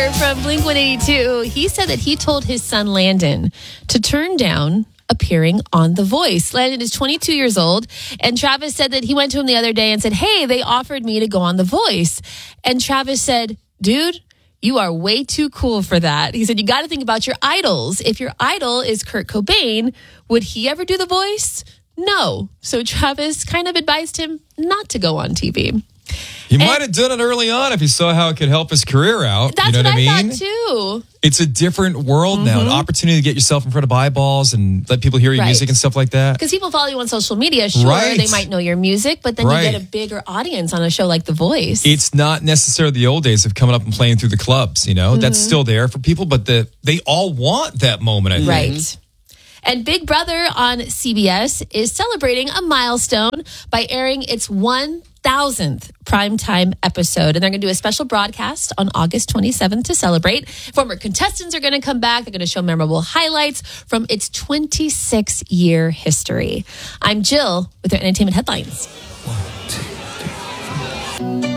Barker from Blink-182, he said that he told his son Landon to turn down appearing on The Voice. Landon is 22 years old, and Travis said that he went to him the other day and said, hey, they offered me to go on The Voice. And Travis said, dude, you are way too cool for that. He said, you got to think about your idols. If your idol is Kurt Cobain, would he ever do The Voice? No. So Travis kind of advised him not to go on TV. He might have done it early on if he saw how it could help his career out. That's you know what I I mean? thought too. It's a different world now, an opportunity to get yourself in front of eyeballs and let people hear your music and stuff like that. Because people follow you on social media, sure, they might know your music, but then you get a bigger audience on a show like The Voice. It's not necessarily the old days of coming up and playing through the clubs, you know? That's still there for people, but they all want that moment, I think. Right. And Big Brother on CBS is celebrating a milestone by airing its 1,000th primetime episode. And they're going to do a special broadcast on August 27th to celebrate. Former contestants are going to come back. They're going to show memorable highlights from its 26-year history. I'm Jill with your entertainment headlines.